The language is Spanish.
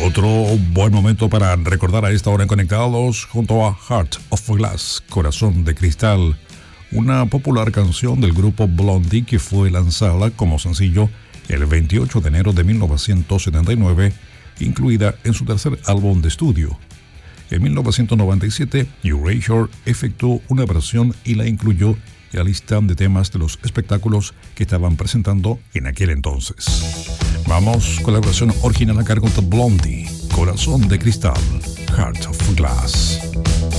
Otro buen momento para recordar a esta hora en Conectados junto a Heart of Glass, Corazón de Cristal, una popular canción del grupo Blondie que fue lanzada como sencillo el 28 de enero de 1979, incluida en su tercer álbum de estudio. En 1997, Erasure efectuó una versión y la incluyó en la lista de temas de los espectáculos que estaban presentando en aquel entonces. Vamos con la versión original a cargo de Blondie, Corazón de Cristal, Heart of Glass.